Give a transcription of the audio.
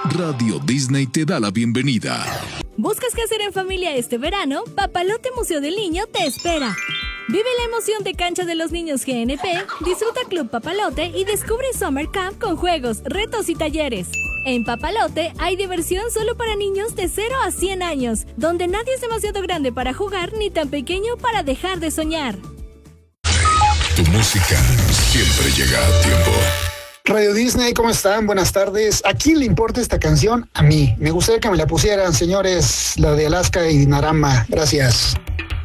Radio Disney te da la bienvenida. ¿Buscas qué hacer en familia este verano? Papalote Museo del Niño te espera. Vive la emoción de Cancha de los Niños GNP, disfruta Club Papalote y descubre Summer Camp con juegos, retos y talleres. En Papalote hay diversión solo para niños de 0 a 100 años, donde nadie es demasiado grande para jugar ni tan pequeño para dejar de soñar. Tu música siempre llega a tiempo. Radio Disney, ¿cómo están? Buenas tardes. ¿A quién le importa esta canción? A mí. Me gustaría que me la pusieran, señores, la de Alaska y Dinarama. Gracias.